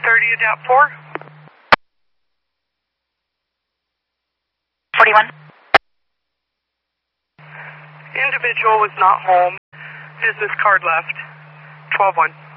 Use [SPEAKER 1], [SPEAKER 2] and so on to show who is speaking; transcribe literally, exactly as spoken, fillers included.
[SPEAKER 1] thirty, adapt four.
[SPEAKER 2] forty-one.
[SPEAKER 1] Individual was not home. Business card left. twelve one.